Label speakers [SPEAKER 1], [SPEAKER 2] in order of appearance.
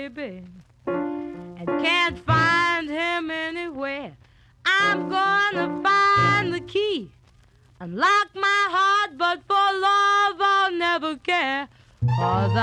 [SPEAKER 1] baby, and can't find him anywhere. I'm gonna find the key, unlock my heart, but for love I'll never care. 'Cause